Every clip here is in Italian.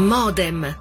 Modem.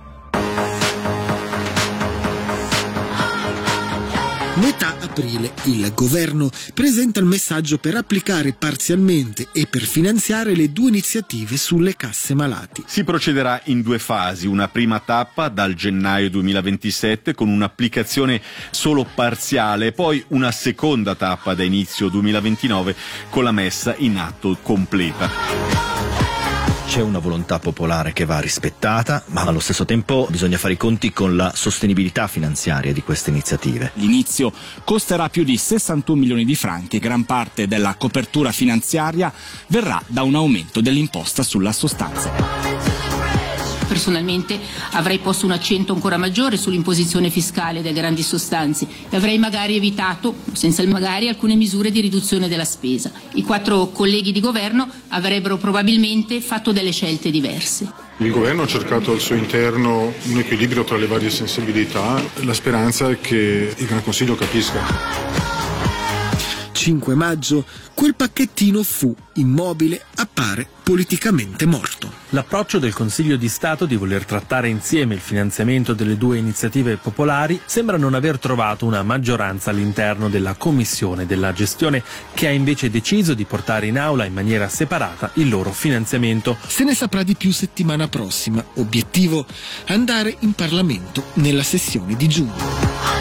Metà aprile il governo presenta il messaggio per applicare parzialmente e per finanziare le 2 iniziative sulle casse malati. Si procederà in 2 fasi, una prima tappa dal gennaio 2027 con un'applicazione solo parziale, poi una seconda tappa da inizio 2029 con la messa in atto completa. C'è una volontà popolare che va rispettata, ma allo stesso tempo bisogna fare i conti con la sostenibilità finanziaria di queste iniziative. L'inizio costerà più di 61 milioni di franchi e gran parte della copertura finanziaria verrà da un aumento dell'imposta sulla sostanza. Personalmente avrei posto un accento ancora maggiore sull'imposizione fiscale delle grandi sostanze e avrei magari evitato, senza il magari, alcune misure di riduzione della spesa. I 4 colleghi di governo avrebbero probabilmente fatto delle scelte diverse. Il governo ha cercato al suo interno un equilibrio tra le varie sensibilità. La speranza è che il Gran Consiglio capisca. 5 maggio, quel pacchettino fu immobile, appare politicamente morto. L'approccio del Consiglio di Stato di voler trattare insieme il finanziamento delle 2 iniziative popolari sembra non aver trovato una maggioranza all'interno della Commissione della Gestione, che ha invece deciso di portare in aula in maniera separata il loro finanziamento. Se ne saprà di più settimana prossima. Obiettivo: andare in Parlamento nella sessione di giugno.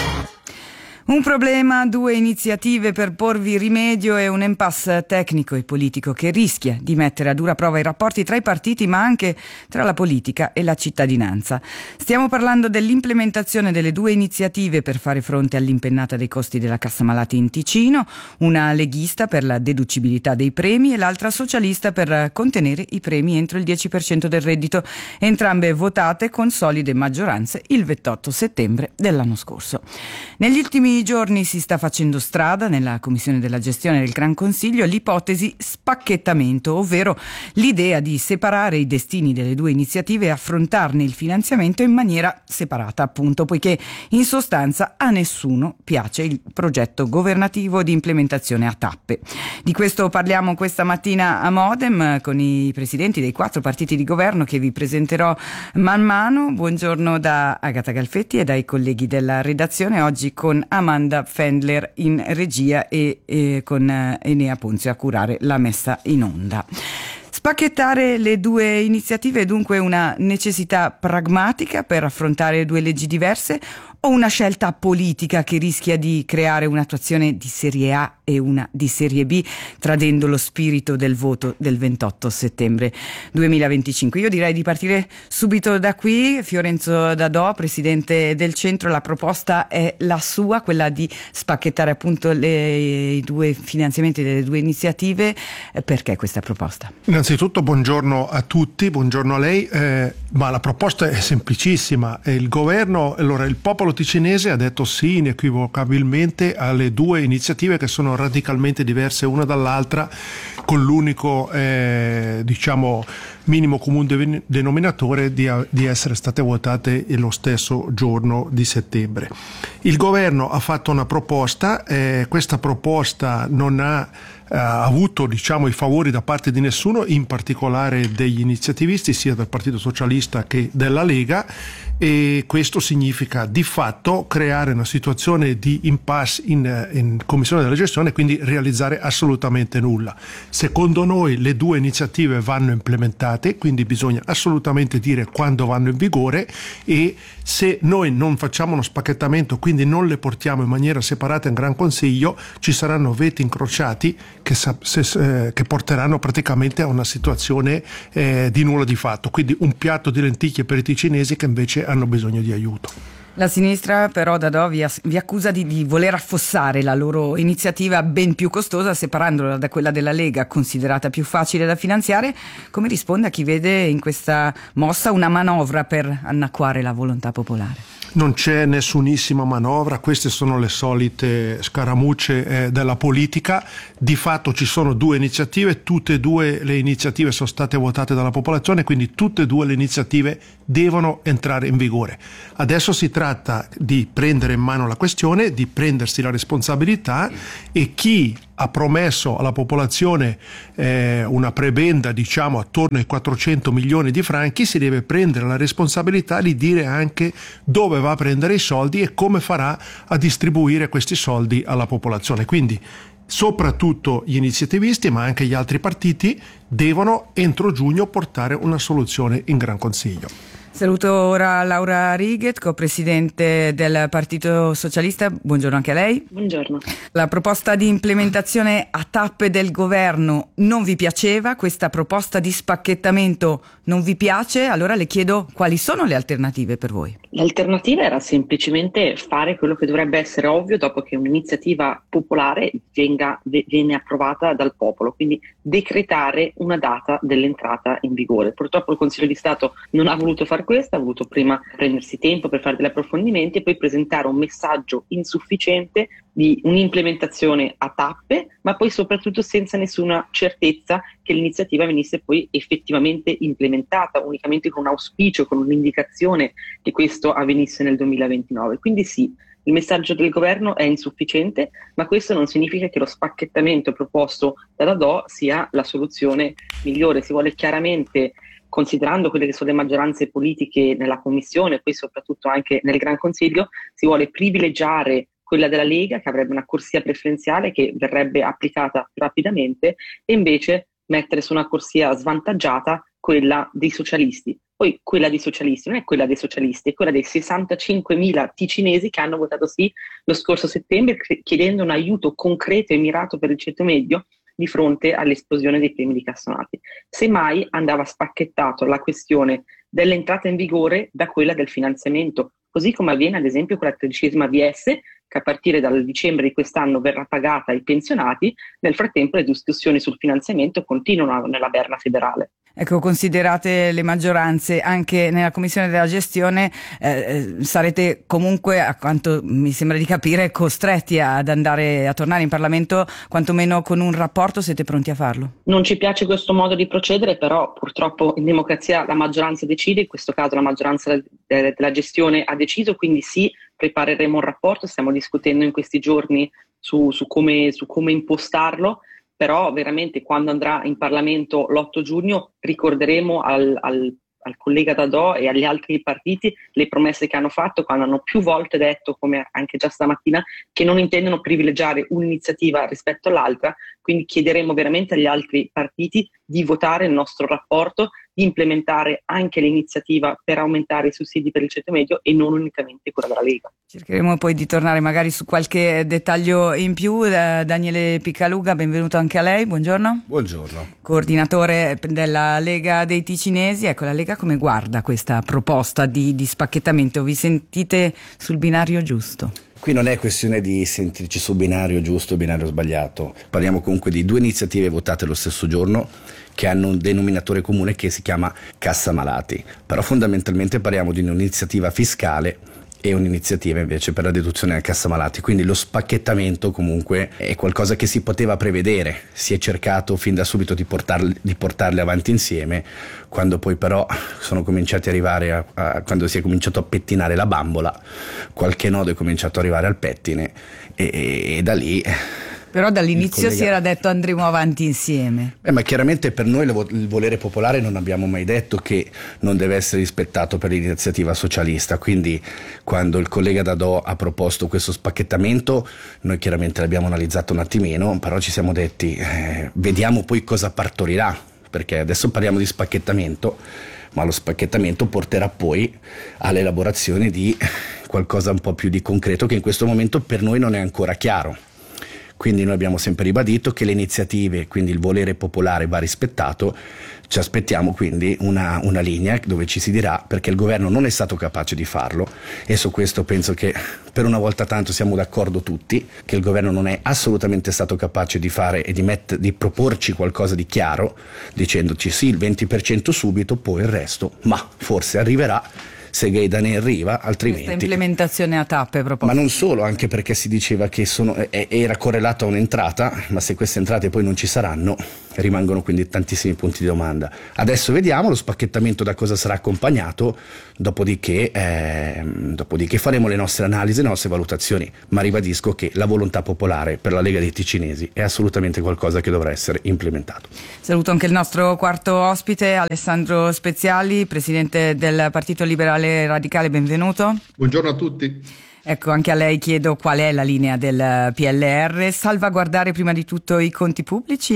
Un problema, 2 iniziative per porvi rimedio e un impasse tecnico e politico che rischia di mettere a dura prova i rapporti tra i partiti, ma anche tra la politica e la cittadinanza. Stiamo parlando dell'implementazione delle 2 iniziative per fare fronte all'impennata dei costi della Cassa Malati in Ticino, una leghista per la deducibilità dei premi e l'altra socialista per contenere i premi entro il 10% del reddito, entrambe votate con solide maggioranze il 28 settembre dell'anno scorso. Negli ultimi giorni si sta facendo strada nella Commissione della Gestione del Gran Consiglio l'ipotesi spacchettamento, ovvero l'idea di separare i destini delle 2 iniziative e affrontarne il finanziamento in maniera separata, appunto, poiché in sostanza a nessuno piace il progetto governativo di implementazione a tappe. Di questo parliamo questa mattina a Modem con i presidenti dei 4 partiti di governo che vi presenterò man mano. Buongiorno da Agata Galfetti e dai colleghi della redazione, oggi con Amanda Fendler in regia e con Enea Ponzio a curare la messa in onda. Spacchettare le 2 iniziative è dunque una necessità pragmatica per affrontare 2 leggi diverse o una scelta politica che rischia di creare un'attuazione di serie A e una di serie B, tradendo lo spirito del voto del 28 settembre 2025? Io direi di partire subito da qui. Fiorenzo Dadò, presidente del Centro, la proposta è la sua, quella di spacchettare appunto i 2 finanziamenti delle 2 iniziative. Perché questa proposta? Innanzitutto buongiorno a tutti, buongiorno a lei, ma la proposta è semplicissima. Il governo, allora il popolo ticinese ha detto sì inequivocabilmente alle 2 iniziative che sono radicalmente diverse una dall'altra, con l'unico minimo comune denominatore di essere state votate lo stesso giorno di settembre. Il governo ha fatto una proposta, questa proposta non ha avuto i favori da parte di nessuno, in particolare degli iniziativisti sia del Partito Socialista che della Lega, e questo significa di fatto creare una situazione di impasse in Commissione della Gestione e quindi realizzare assolutamente nulla. Secondo noi le 2 iniziative vanno implementate, quindi bisogna assolutamente dire quando vanno in vigore, e se noi non facciamo uno spacchettamento, quindi non le portiamo in maniera separata in Gran Consiglio, ci saranno veti incrociati che porteranno praticamente a una situazione di nulla di fatto, quindi un piatto di lenticchie per i ticinesi che invece hanno bisogno di aiuto. La sinistra però, Dadò, vi accusa di voler affossare la loro iniziativa ben più costosa, separandola da quella della Lega, considerata più facile da finanziare. Come risponde a chi vede in questa mossa una manovra per annacquare la volontà popolare? Non c'è nessunissima manovra, queste sono le solite scaramucce della politica. Di fatto ci sono 2 iniziative, tutte e 2 le iniziative sono state votate dalla popolazione, quindi tutte e 2 le iniziative devono entrare in vigore. Adesso si tratta tratta di prendere in mano la questione, di prendersi la responsabilità, e chi ha promesso alla popolazione una prebenda diciamo attorno ai 400 milioni di franchi si deve prendere la responsabilità di dire anche dove va a prendere i soldi e come farà a distribuire questi soldi alla popolazione. Quindi soprattutto gli iniziativisti, ma anche gli altri partiti, devono entro giugno portare una soluzione in Gran Consiglio. Saluto ora Laura Righet, co-presidente del Partito Socialista. Buongiorno anche a lei. Buongiorno. La proposta di implementazione a tappe del governo non vi piaceva? Questa proposta di spacchettamento non vi piace? Allora le chiedo quali sono le alternative per voi. L'alternativa era semplicemente fare quello che dovrebbe essere ovvio dopo che un'iniziativa popolare viene approvata dal popolo, quindi decretare una data dell'entrata in vigore. Purtroppo il Consiglio di Stato non ha voluto fare questo, ha voluto prima prendersi tempo per fare degli approfondimenti e poi presentare un messaggio insufficiente di un'implementazione a tappe, ma poi soprattutto senza nessuna certezza che l'iniziativa venisse poi effettivamente implementata, unicamente con un auspicio, con un'indicazione che questo avvenisse nel 2029. Quindi sì, il messaggio del governo è insufficiente, ma questo non significa che lo spacchettamento proposto da Dadò sia la soluzione migliore. Si vuole chiaramente, considerando quelle che sono le maggioranze politiche nella Commissione e poi soprattutto anche nel Gran Consiglio, si vuole privilegiare quella della Lega, che avrebbe una corsia preferenziale che verrebbe applicata rapidamente, e invece mettere su una corsia svantaggiata quella dei socialisti. Poi quella dei socialisti non è quella dei socialisti, è quella dei 65.000 ticinesi che hanno votato sì lo scorso settembre, chiedendo un aiuto concreto e mirato per il ceto medio di fronte all'esplosione dei premi di castonati. Semmai andava spacchettato la questione dell'entrata in vigore da quella del finanziamento, così come avviene ad esempio con la 13ª VS, che a partire dal dicembre di quest'anno verrà pagata ai pensionati. Nel frattempo le discussioni sul finanziamento continuano nella Berna federale. Ecco, considerate le maggioranze anche nella Commissione della Gestione, sarete comunque, a quanto mi sembra di capire, costretti ad andare a tornare in Parlamento, quantomeno con un rapporto. Siete pronti a farlo? Non ci piace questo modo di procedere, però purtroppo in democrazia la maggioranza decide, in questo caso la maggioranza della Gestione ha deciso, quindi sì, prepareremo un rapporto, stiamo discutendo in questi giorni su come impostarlo. Però veramente quando andrà in Parlamento l'8 giugno ricorderemo al collega Dadò e agli altri partiti le promesse che hanno fatto, quando hanno più volte detto, come anche già stamattina, che non intendono privilegiare un'iniziativa rispetto all'altra. Quindi chiederemo veramente agli altri partiti di votare il nostro rapporto, di implementare anche l'iniziativa per aumentare i sussidi per il ceto medio e non unicamente quella della Lega. Cercheremo poi di tornare magari su qualche dettaglio in più. Daniele Picaluga, benvenuto anche a lei, buongiorno. Buongiorno. Coordinatore della Lega dei Ticinesi. Ecco, la Lega come guarda questa proposta di spacchettamento? Vi sentite sul binario giusto? Qui non è questione di sentirci sul binario giusto o binario sbagliato, parliamo comunque di due iniziative votate lo stesso giorno che hanno un denominatore comune che si chiama Cassa Malati, però fondamentalmente parliamo di un'iniziativa fiscale e un'iniziativa invece per la deduzione della Cassa Malati, quindi lo spacchettamento comunque è qualcosa che si poteva prevedere, si è cercato fin da subito di portarle avanti insieme, quando poi però sono cominciati ad arrivare quando si è cominciato a pettinare la bambola, qualche nodo è cominciato ad arrivare al pettine e da lì... Però dall'inizio si era detto andremo avanti insieme. Ma chiaramente per noi il volere popolare non abbiamo mai detto che non deve essere rispettato per l'iniziativa socialista, quindi quando il collega Dadò ha proposto questo spacchettamento noi chiaramente l'abbiamo analizzato un attimino, però ci siamo detti vediamo poi cosa partorirà, perché adesso parliamo di spacchettamento, ma lo spacchettamento porterà poi all'elaborazione di qualcosa un po' più di concreto che in questo momento per noi non è ancora chiaro. Quindi noi abbiamo sempre ribadito che le iniziative, quindi il volere popolare va rispettato, ci aspettiamo quindi una linea dove ci si dirà perché il governo non è stato capace di farlo e su questo penso che per una volta tanto siamo d'accordo tutti che il governo non è assolutamente stato capace di fare e di proporci qualcosa di chiaro dicendoci sì il 20% subito, poi il resto, ma forse arriverà. Se Gaeta ne arriva, altrimenti... Questa implementazione a tappe proposta. Ma non solo, anche perché si diceva che era correlato a un'entrata, ma se queste entrate poi non ci saranno, rimangono quindi tantissimi punti di domanda. Adesso vediamo lo spacchettamento da cosa sarà accompagnato, dopodiché faremo le nostre analisi, le nostre valutazioni, ma ribadisco che la volontà popolare per la Lega dei Ticinesi è assolutamente qualcosa che dovrà essere implementato. Saluto anche il nostro quarto ospite, Alessandro Speziali, presidente del Partito Liberale Radicale, benvenuto. Buongiorno a tutti. Ecco, anche a lei chiedo qual è la linea del PLR: salvaguardare prima di tutto i conti pubblici,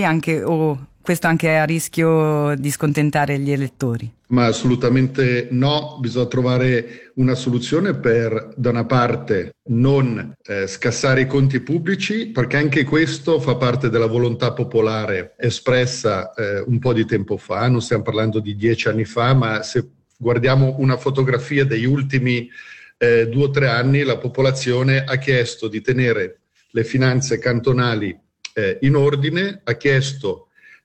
o questo anche è a rischio di scontentare gli elettori? Ma assolutamente no, bisogna trovare una soluzione per, da una parte, non scassare i conti pubblici, perché anche questo fa parte della volontà popolare espressa un po' di tempo fa, non stiamo parlando di 10 anni fa, ma se guardiamo una fotografia degli ultimi 2 o 3 anni, la popolazione ha chiesto di tenere le finanze cantonali in ordine, ha chiesto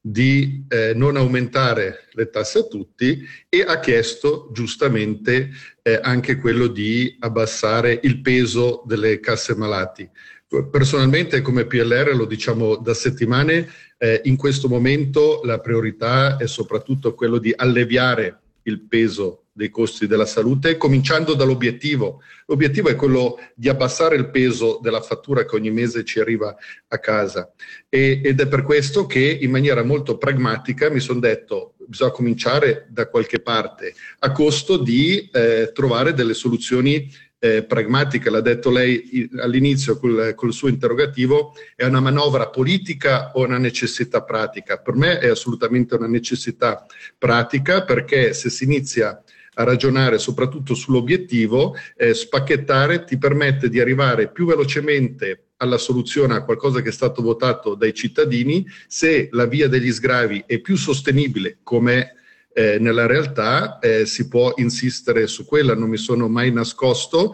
di non aumentare le tasse a tutti e ha chiesto giustamente anche quello di abbassare il peso delle casse malati. Personalmente come PLR lo diciamo da settimane, in questo momento la priorità è soprattutto quello di alleviare il peso dei costi della salute, cominciando dall'obiettivo. L'obiettivo è quello di abbassare il peso della fattura che ogni mese ci arriva a casa ed è per questo che in maniera molto pragmatica mi sono detto bisogna cominciare da qualche parte a costo di trovare delle soluzioni pragmatiche. L'ha detto lei all'inizio col suo interrogativo, è una manovra politica o una necessità pratica? Per me è assolutamente una necessità pratica, perché se si inizia a ragionare soprattutto sull'obiettivo, spacchettare ti permette di arrivare più velocemente alla soluzione a qualcosa che è stato votato dai cittadini. Se la via degli sgravi è più sostenibile come nella realtà, si può insistere su quella, non mi sono mai nascosto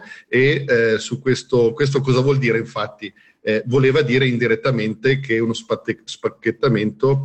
e su questo cosa vuol dire infatti? Voleva dire indirettamente che uno spacchettamento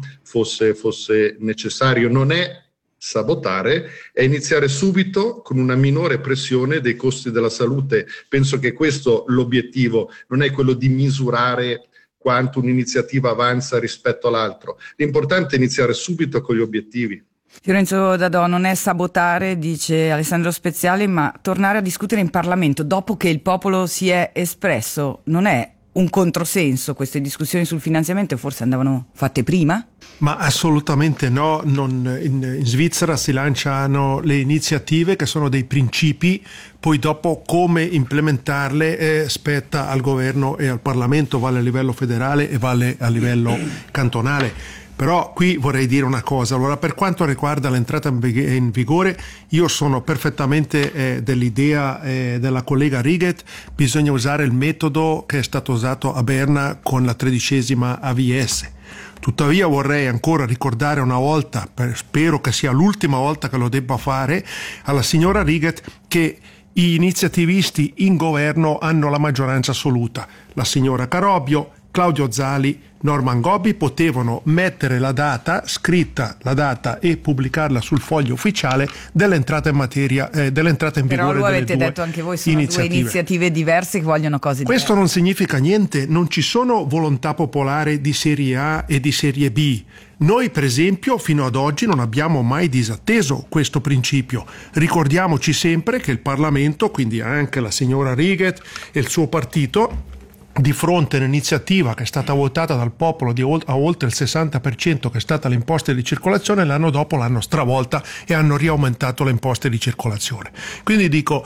fosse necessario. Non è sabotare, è iniziare subito con una minore pressione dei costi della salute. Penso che questo l'obiettivo, non è quello di misurare quanto un'iniziativa avanza rispetto all'altro. L'importante è iniziare subito con gli obiettivi. Fiorenzo Dadò, non è sabotare, dice Alessandro Speziali, ma tornare a discutere in Parlamento dopo che il popolo si è espresso. Non è un controsenso? Queste discussioni sul finanziamento forse andavano fatte prima? Ma assolutamente no. In Svizzera si lanciano le iniziative che sono dei principi, poi dopo come implementarle spetta al governo e al Parlamento, vale a livello federale e vale a livello cantonale. Però qui vorrei dire una cosa. Allora, per quanto riguarda l'entrata in vigore, io sono perfettamente dell'idea della collega Riget, bisogna usare il metodo che è stato usato a Berna con la 13ª AVS. Tuttavia vorrei ancora ricordare una volta, spero che sia l'ultima volta che lo debba fare, alla signora Riget che gli iniziativisti in governo hanno la maggioranza assoluta. La signora Carobbio, Claudio Zali, Norman Gobbi potevano mettere la data, scritta la data e pubblicarla sul foglio ufficiale dell'entrata in materia, dell'entrata in vigore delle due iniziative. Però lo avete detto anche voi, sono due iniziative diverse che vogliono cose diverse. Questo non significa niente, non ci sono volontà popolare di serie A e di serie B. Noi per esempio fino ad oggi non abbiamo mai disatteso questo principio. Ricordiamoci sempre che il Parlamento, quindi anche la signora Riget e il suo partito, di fronte a un'iniziativa che è stata votata dal popolo a oltre il 60%, che è stata le imposte di circolazione, l'anno dopo l'hanno stravolta e hanno riaumentato le imposte di circolazione. Quindi dico,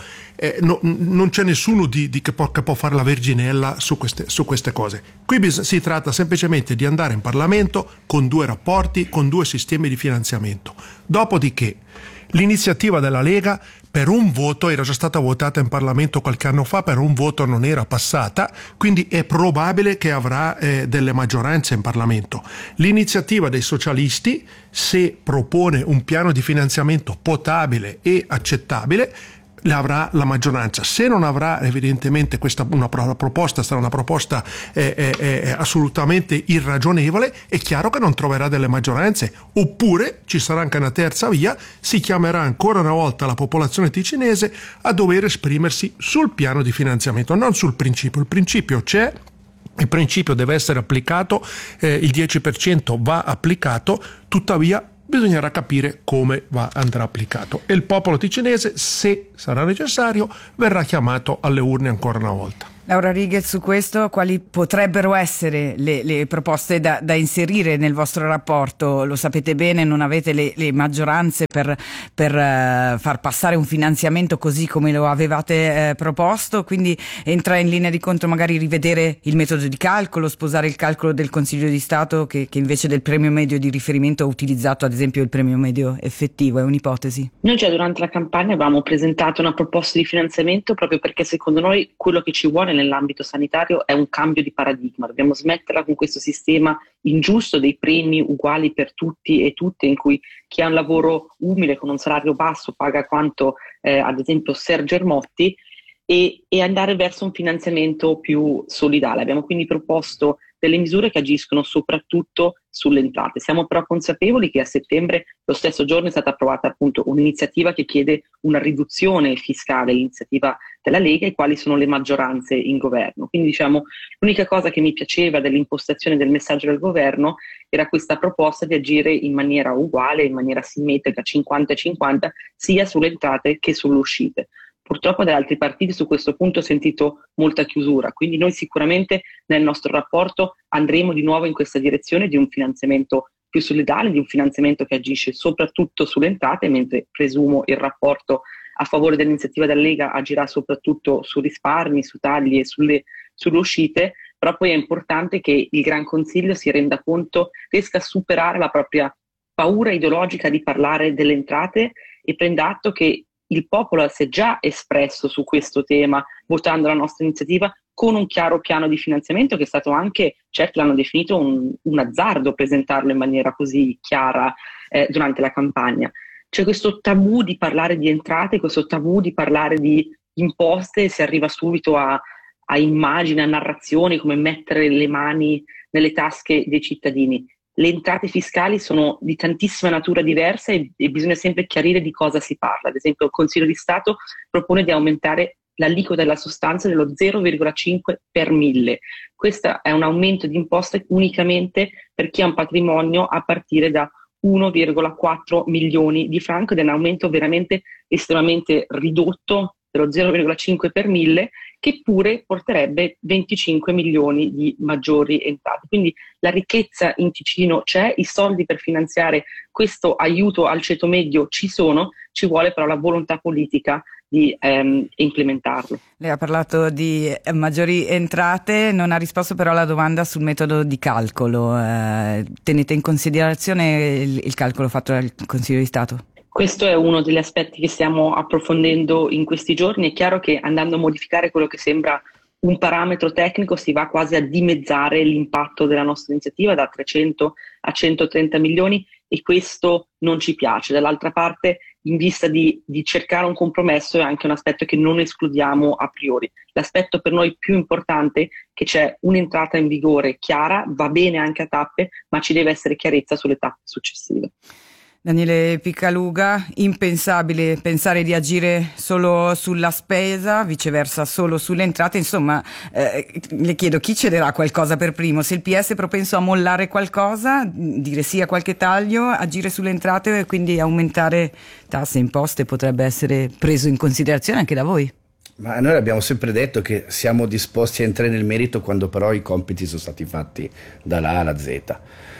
non c'è nessuno che può fare la verginella su queste cose. Qui si tratta semplicemente di andare in Parlamento con 2 rapporti, con 2 sistemi di finanziamento. Dopodiché l'iniziativa della Lega per un voto era già stata votata in Parlamento qualche anno fa, per un voto non era passata, quindi è probabile che avrà delle maggioranze in Parlamento. L'iniziativa dei socialisti, se propone un piano di finanziamento potabile e accettabile, avrà la maggioranza. Se non avrà evidentemente una proposta, sarà una proposta assolutamente irragionevole, è chiaro che non troverà delle maggioranze, oppure ci sarà anche una terza via, si chiamerà ancora una volta la popolazione ticinese a dover esprimersi sul piano di finanziamento, non sul principio. Il principio c'è, il principio deve essere applicato, il 10% va applicato, tuttavia bisognerà capire come andrà applicato e il popolo ticinese, se sarà necessario, verrà chiamato alle urne ancora una volta. Laura Righet, su questo quali potrebbero essere le proposte da inserire nel vostro rapporto? Lo sapete bene, non avete le maggioranze per far passare un finanziamento così come lo avevate proposto, quindi entra in linea di conto magari rivedere il metodo di calcolo, sposare il calcolo del Consiglio di Stato che invece del premio medio di riferimento ha utilizzato ad esempio il premio medio effettivo. È un'ipotesi? Noi già durante la campagna avevamo presentato una proposta di finanziamento proprio perché secondo noi quello che ci vuole nell'ambito sanitario è un cambio di paradigma. Dobbiamo smetterla con questo sistema ingiusto dei premi uguali per tutti e tutte, in cui chi ha un lavoro umile con un salario basso paga quanto ad esempio Sergio Ermotti, e andare verso un finanziamento più solidale. Abbiamo quindi proposto delle misure che agiscono soprattutto sulle entrate. Siamo però consapevoli che a settembre, lo stesso giorno, è stata approvata appunto un'iniziativa che chiede una riduzione fiscale, l'iniziativa della Lega, e quali sono le maggioranze in governo. Quindi diciamo, l'unica cosa che mi piaceva dell'impostazione del messaggio del governo era questa proposta di agire in maniera uguale, in maniera simmetrica, 50-50, sia sulle entrate che sulle uscite. Purtroppo da altri partiti su questo punto ho sentito molta chiusura, quindi noi sicuramente nel nostro rapporto andremo di nuovo in questa direzione di un finanziamento più solidale, di un finanziamento che agisce soprattutto sulle entrate, mentre presumo il rapporto a favore dell'iniziativa della Lega agirà soprattutto su risparmi, su tagli e sulle uscite, però poi è importante che il Gran Consiglio si renda conto, riesca a superare la propria paura ideologica di parlare delle entrate e prenda atto che il popolo si è già espresso su questo tema votando la nostra iniziativa con un chiaro piano di finanziamento che è stato anche, certi l'hanno definito un azzardo presentarlo in maniera così chiara durante la campagna. C'è questo tabù di parlare di entrate, questo tabù di parlare di imposte, si arriva subito a immagini, a narrazioni, come mettere le mani nelle tasche dei cittadini. Le entrate fiscali sono di tantissima natura diversa e bisogna sempre chiarire di cosa si parla. Ad esempio, il Consiglio di Stato propone di aumentare l'aliquota della sostanza dello 0,5 per 1000. Questo è un aumento di imposte unicamente per chi ha un patrimonio a partire da 1,4 milioni di franco, ed è un aumento veramente estremamente ridotto dello 0,5 per 1000, che pure porterebbe 25 milioni di maggiori entrate. Quindi la ricchezza in Ticino c'è, i soldi per finanziare questo aiuto al ceto medio ci sono, ci vuole però la volontà politica di implementarlo. Lei ha parlato di maggiori entrate, non ha risposto però alla domanda sul metodo di calcolo. Tenete in considerazione il calcolo fatto dal Consiglio di Stato? Questo è uno degli aspetti che stiamo approfondendo in questi giorni. È chiaro che andando a modificare quello che sembra un parametro tecnico si va quasi a dimezzare l'impatto della nostra iniziativa da 300 a 130 milioni e questo non ci piace. Dall'altra parte, in vista di cercare un compromesso, è anche un aspetto che non escludiamo a priori. L'aspetto per noi più importante è che c'è un'entrata in vigore chiara, va bene anche a tappe, ma ci deve essere chiarezza sulle tappe successive. Daniele Picaluga, impensabile pensare di agire solo sulla spesa, viceversa solo sulle entrate. Insomma, le chiedo chi cederà qualcosa per primo, se il PS è propenso a mollare qualcosa, dire sì a qualche taglio, agire sulle entrate e quindi aumentare tasse e imposte potrebbe essere preso in considerazione anche da voi. Ma noi abbiamo sempre detto che siamo disposti a entrare nel merito quando però i compiti sono stati fatti dalla A alla Z.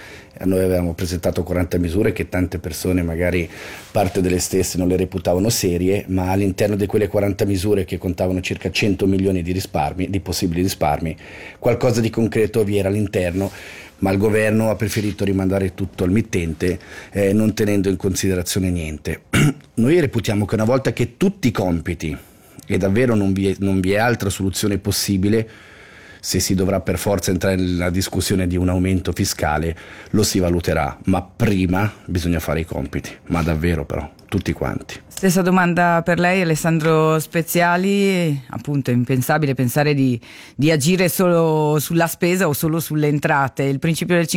Noi avevamo presentato 40 misure che tante persone, magari parte delle stesse, non le reputavano serie, ma all'interno di quelle 40 misure che contavano circa 100 milioni di risparmi, di possibili risparmi, qualcosa di concreto vi era all'interno, ma il governo ha preferito rimandare tutto al mittente, non tenendo in considerazione niente. Noi reputiamo che una volta che tutti i compiti, e davvero non vi è altra soluzione possibile, se si dovrà per forza entrare nella discussione di un aumento fiscale, lo si valuterà, ma prima bisogna fare i compiti, ma davvero però, tutti quanti. Stessa domanda per lei, Alessandro Speziali. Appunto è impensabile pensare di agire solo sulla spesa o solo sulle entrate. Il principio del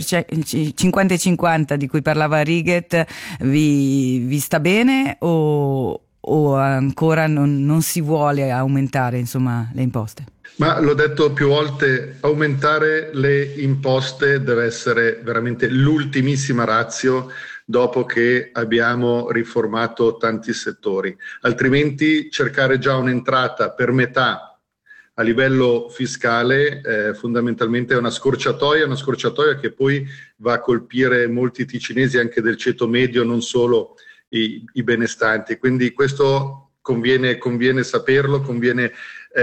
50 e 50 di cui parlava Righet vi sta bene o ancora non si vuole aumentare, insomma, le imposte? Ma l'ho detto più volte, aumentare le imposte deve essere veramente l'ultimissima ratio dopo che abbiamo riformato tanti settori. Altrimenti cercare già un'entrata per metà a livello fiscale fondamentalmente è una scorciatoia che poi va a colpire molti ticinesi anche del ceto medio, non solo i benestanti. Quindi questo conviene saperlo, conviene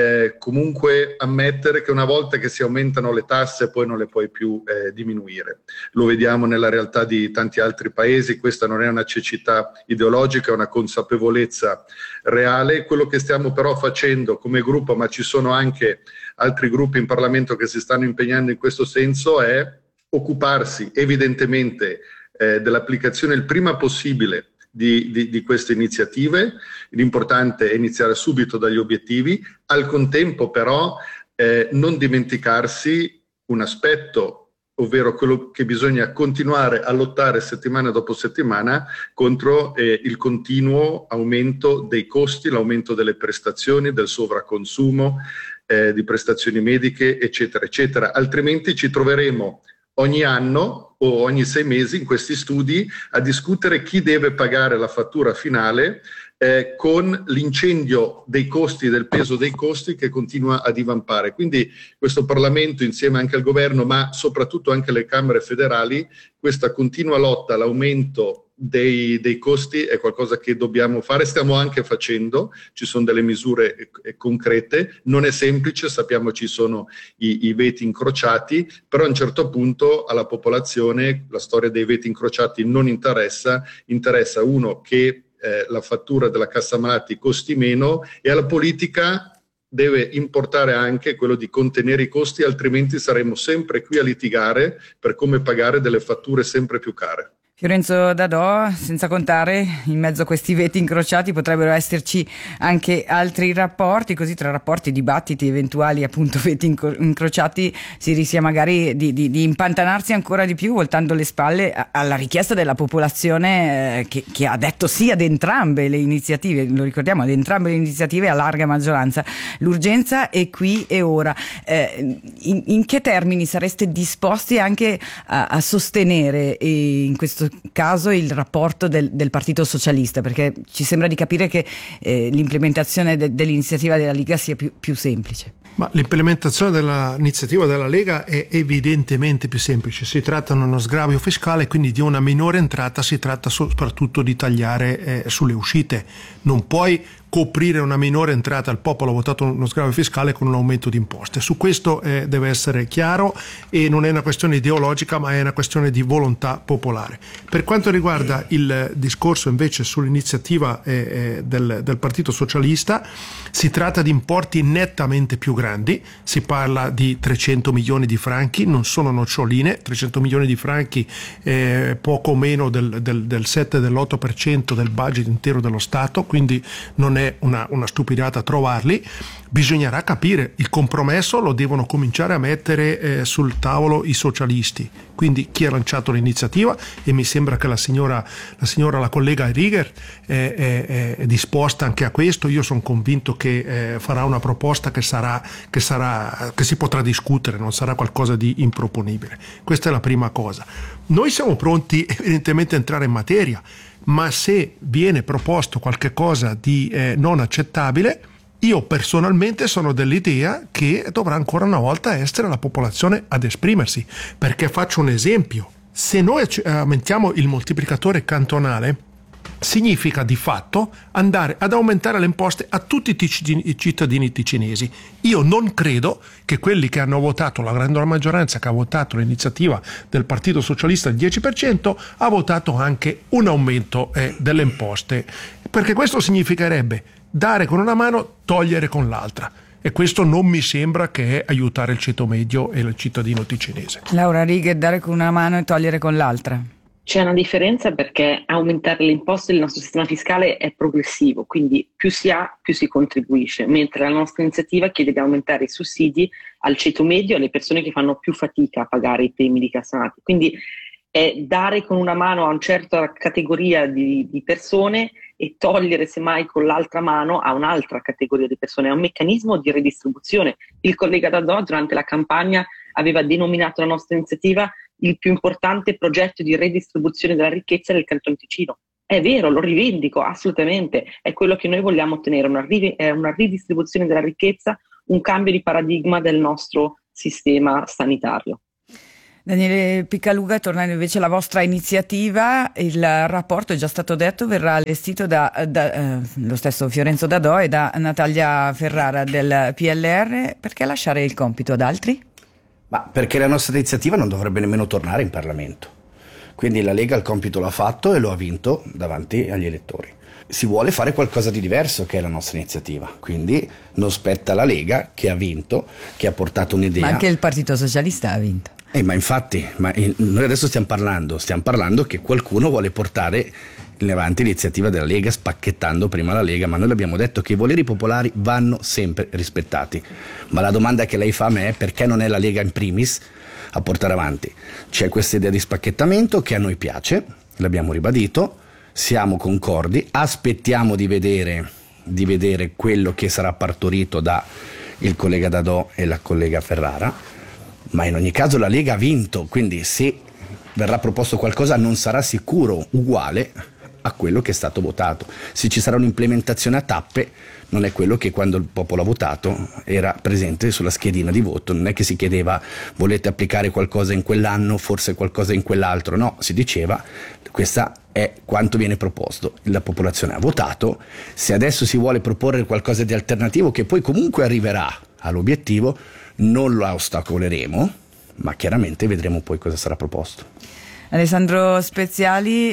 comunque ammettere che una volta che si aumentano le tasse poi non le puoi più diminuire. Lo vediamo nella realtà di tanti altri paesi, questa non è una cecità ideologica, è una consapevolezza reale. Quello che stiamo però facendo come gruppo, ma ci sono anche altri gruppi in Parlamento che si stanno impegnando in questo senso, è occuparsi evidentemente dell'applicazione il prima possibile di queste iniziative. L'importante è iniziare subito dagli obiettivi, al contempo però non dimenticarsi un aspetto, ovvero quello che bisogna continuare a lottare settimana dopo settimana contro il continuo aumento dei costi, l'aumento delle prestazioni, del sovraconsumo di prestazioni mediche, eccetera, eccetera. Altrimenti ci troveremo ogni anno o ogni 6 mesi in questi studi a discutere chi deve pagare la fattura finale con l'incendio dei costi, del peso dei costi che continua a divampare. Quindi questo Parlamento, insieme anche al governo, ma soprattutto anche alle Camere federali, questa continua lotta all'aumento dei costi è qualcosa che dobbiamo fare, stiamo anche facendo, ci sono delle misure concrete, non è semplice, sappiamo ci sono i veti incrociati, però a un certo punto alla popolazione la storia dei veti incrociati non interessa uno che la fattura della cassa malati costi meno, e alla politica deve importare anche quello di contenere i costi, altrimenti saremo sempre qui a litigare per come pagare delle fatture sempre più care. Fiorenzo Dadò, senza contare in mezzo a questi veti incrociati potrebbero esserci anche altri rapporti, così tra rapporti, dibattiti, eventuali appunto veti incrociati si rischia magari di impantanarsi ancora di più, voltando le spalle alla richiesta della popolazione che ha detto sì ad entrambe le iniziative, lo ricordiamo, ad entrambe le iniziative a larga maggioranza. L'urgenza è qui e ora. In che termini sareste disposti anche a sostenere in questo caso il rapporto del Partito Socialista, perché ci sembra di capire che l'implementazione dell'iniziativa della Lega sia più semplice? Ma l'implementazione dell'iniziativa della Lega è evidentemente più semplice. Si tratta di uno sgravio fiscale, quindi di una minore entrata, si tratta soprattutto di tagliare sulle uscite. Non puoi coprire una minore entrata, il popolo ha votato uno sgravio fiscale con un aumento di imposte. Su questo deve essere chiaro, e non è una questione ideologica ma è una questione di volontà popolare. Per quanto riguarda il discorso invece sull'iniziativa del Partito Socialista, si tratta di importi nettamente più grandi, si parla di 300 milioni di franchi, non sono noccioline, 300 milioni di franchi poco meno del 7-8% del budget intero dello Stato, quindi non è una stupidata trovarli. Bisognerà capire, il compromesso lo devono cominciare a mettere sul tavolo i socialisti, quindi chi ha lanciato l'iniziativa, e mi sembra che la collega Righer è disposta anche a questo. Io sono convinto che farà una proposta che si potrà discutere, non sarà qualcosa di improponibile. Questa è la prima cosa. Noi siamo pronti evidentemente a entrare in materia, ma se viene proposto qualche cosa di non accettabile, io personalmente sono dell'idea che dovrà ancora una volta essere la popolazione ad esprimersi, perché faccio un esempio: se noi aumentiamo il moltiplicatore cantonale, significa di fatto andare ad aumentare le imposte a tutti i cittadini ticinesi. Io non credo che quelli che hanno votato, la grande maggioranza che ha votato l'iniziativa del Partito Socialista del 10%, ha votato anche un aumento delle imposte, perché questo significherebbe dare con una mano, togliere con l'altra, e questo non mi sembra che è aiutare il ceto medio e il cittadino ticinese. Laura Righer, dare con una mano e togliere con l'altra. C'è una differenza, perché aumentare le imposte del nostro sistema fiscale è progressivo, quindi più si ha più si contribuisce, mentre la nostra iniziativa chiede di aumentare i sussidi al ceto medio e alle persone che fanno più fatica a pagare i premi di cassanati. Quindi è dare con una mano a una certa categoria di persone e togliere semmai con l'altra mano a un'altra categoria di persone. È un meccanismo di redistribuzione. Il collega Dadò durante la campagna aveva denominato la nostra iniziativa il più importante progetto di redistribuzione della ricchezza del Canton Ticino. È vero, lo rivendico assolutamente, è quello che noi vogliamo ottenere, una ridistribuzione della ricchezza, un cambio di paradigma del nostro sistema sanitario. Daniele Picaluga, tornando invece alla vostra iniziativa, il rapporto, è già stato detto, verrà allestito da lo stesso Fiorenzo Dadò e da Natalia Ferrara del PLR. Perché lasciare il compito ad altri? Ma perché la nostra iniziativa non dovrebbe nemmeno tornare in Parlamento. Quindi la Lega il compito l'ha fatto e lo ha vinto davanti agli elettori. Si vuole fare qualcosa di diverso, che è la nostra iniziativa, quindi non spetta alla Lega, che ha vinto, che ha portato un'idea. Ma anche il Partito Socialista ha vinto. Ma infatti, noi adesso stiamo parlando che qualcuno vuole portare in avanti l'iniziativa della Lega spacchettando prima la Lega, ma noi abbiamo detto che i voleri popolari vanno sempre rispettati. Ma la domanda che lei fa a me è: perché non è la Lega in primis a portare avanti? C'è questa idea di spacchettamento che a noi piace, l'abbiamo ribadito, siamo concordi, aspettiamo di vedere quello che sarà partorito da il collega Dadò e la collega Ferrara. Ma in ogni caso la Lega ha vinto, quindi se verrà proposto qualcosa non sarà sicuro uguale a quello che è stato votato. Se ci sarà un'implementazione a tappe, non è quello che quando il popolo ha votato era presente sulla schedina di voto. Non è che si chiedeva: volete applicare qualcosa in quell'anno, forse qualcosa in quell'altro. No, si diceva: questa è quanto viene proposto. La popolazione ha votato. Se adesso si vuole proporre qualcosa di alternativo, che poi comunque arriverà all'obiettivo, non la ostacoleremo, ma chiaramente vedremo poi cosa sarà proposto. Alessandro Speziali,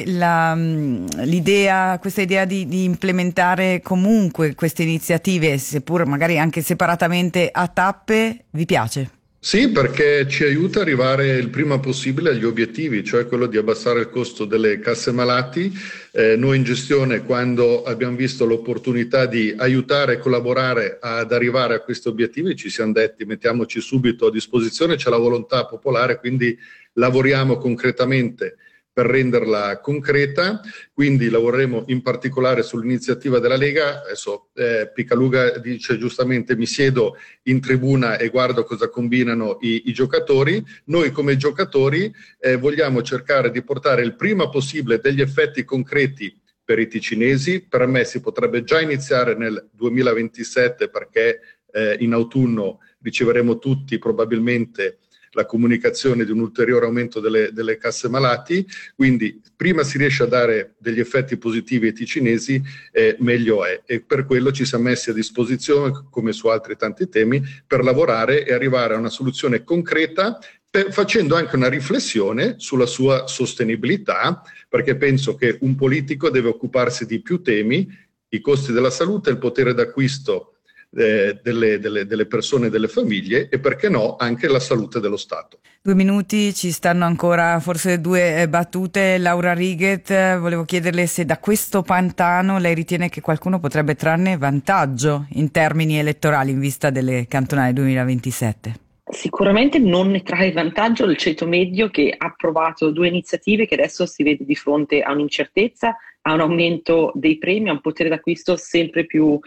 questa idea di implementare comunque queste iniziative, seppur magari anche separatamente a tappe, vi piace? Sì, perché ci aiuta ad arrivare il prima possibile agli obiettivi, cioè quello di abbassare il costo delle casse malati. Noi in gestione, quando abbiamo visto l'opportunità di aiutare e collaborare ad arrivare a questi obiettivi, ci siamo detti: mettiamoci subito a disposizione, c'è la volontà popolare, quindi lavoriamo concretamente per renderla concreta. Quindi lavoreremo in particolare sull'iniziativa della Lega. Adesso Picaluga dice giustamente: mi siedo in tribuna e guardo cosa combinano i giocatori. Noi come giocatori vogliamo cercare di portare il prima possibile degli effetti concreti per i ticinesi. Per me si potrebbe già iniziare nel 2027, perché in autunno riceveremo tutti probabilmente la comunicazione di un ulteriore aumento delle casse malati. Quindi prima si riesce a dare degli effetti positivi ai ticinesi, meglio è, e per quello ci siamo messi a disposizione, come su altri tanti temi, per lavorare e arrivare a una soluzione concreta, facendo anche una riflessione sulla sua sostenibilità, perché penso che un politico deve occuparsi di più temi: i costi della salute, il potere d'acquisto delle persone e delle famiglie, e perché no anche la salute dello Stato. 2 minuti, ci stanno ancora forse 2 battute. Laura Righet, volevo chiederle se da questo pantano lei ritiene che qualcuno potrebbe trarne vantaggio in termini elettorali in vista delle cantonali 2027. Sicuramente non ne trae vantaggio il ceto medio, che ha approvato 2 iniziative che adesso si vede di fronte a un'incertezza, a un aumento dei premi, a un potere d'acquisto sempre più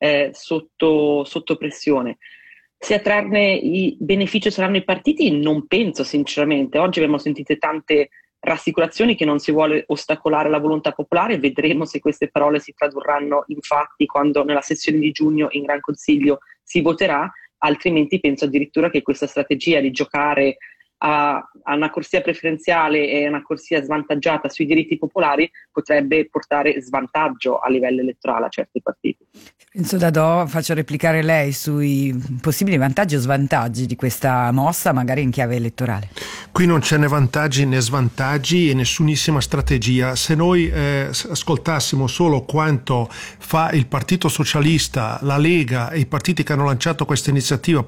sotto pressione. Se a trarne i benefici saranno i partiti, non penso sinceramente. Oggi abbiamo sentito tante rassicurazioni che non si vuole ostacolare la volontà popolare. Vedremo se queste parole si tradurranno in fatti quando nella sessione di giugno in Gran Consiglio si voterà. Altrimenti penso addirittura che questa strategia di giocare a una corsia preferenziale e una corsia svantaggiata sui diritti popolari potrebbe portare svantaggio a livello elettorale a certi partiti. Penso Dadò, faccio replicare lei sui possibili vantaggi o svantaggi di questa mossa, magari in chiave elettorale. Qui non c'è né vantaggi né svantaggi e nessunissima strategia. Se noi ascoltassimo solo quanto fa il Partito Socialista, la Lega e i partiti che hanno lanciato questa iniziativa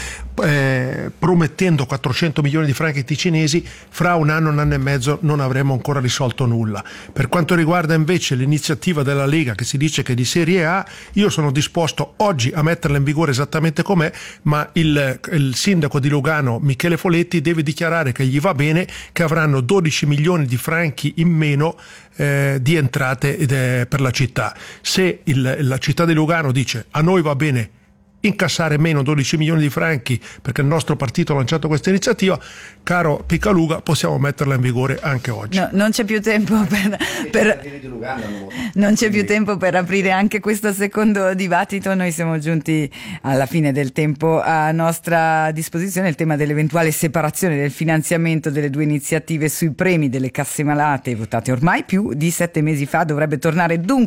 promettendo 400 milioni di franchi ticinesi, fra un anno e mezzo non avremo ancora risolto nulla. Per quanto riguarda invece l'iniziativa della Lega, che si dice che è di serie A, io sono disposto oggi a metterla in vigore esattamente com'è, ma il sindaco di Lugano Michele Foletti deve dichiarare che che gli va bene, che avranno 12 milioni di franchi in meno di entrate per la città. Se la città di Lugano dice a noi va bene incassare meno 12 milioni di franchi perché il nostro partito ha lanciato questa iniziativa, caro Picaluga, possiamo metterla in vigore anche oggi. No, non c'è più tempo non c'è più tempo per aprire anche questo secondo dibattito. Noi siamo giunti alla fine del tempo a nostra disposizione. Il tema dell'eventuale separazione del finanziamento delle due iniziative sui premi delle casse malate, votate ormai più di 7 mesi fa, dovrebbe tornare dunque